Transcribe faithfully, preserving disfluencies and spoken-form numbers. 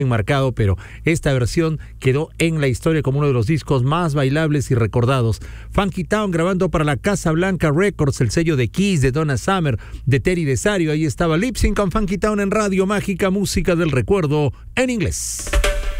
marcado, pero esta versión quedó en la historia como uno de los discos más bailables y recordados. Funky Town grabando para la Casa Blanca Records, el sello de Kiss, de Donna Summer, de Terry Desario. Ahí estaba Lip Sync con Funky Town en Radio Mágica, música del recuerdo en inglés.